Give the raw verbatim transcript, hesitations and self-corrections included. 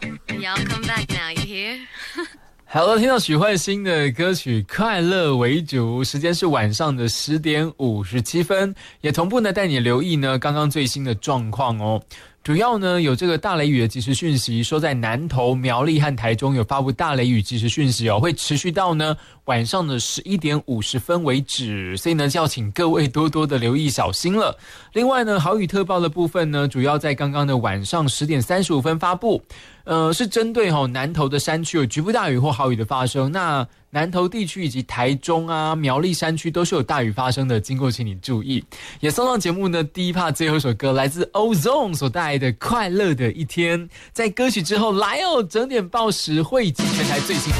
Y'all come back now, you hear? 好了，听到许慧欣的歌曲《快乐为主》，时间是晚上的十点五十七分，也同步呢带你留意呢刚刚最新的状况哦。主要呢有这个大雷雨的即时讯息，说在南投、苗栗和台中有发布大雷雨即时讯息哦，会持续到呢晚上的十一点五十分为止，所以呢就要请各位多多的留意小心了。另外呢豪雨特报的部分呢，主要在刚刚的晚上十点三十五分发布，呃是针对齁南投的山区有局部大雨或豪雨的发生，那南投地区以及台中啊、苗栗山区都是有大雨发生的，经过请你注意。也送上节目呢第一 part 最后一首歌，来自 Ozone 所带来的《快乐的一天》。在歌曲之后来哦，整点报时汇集全台最新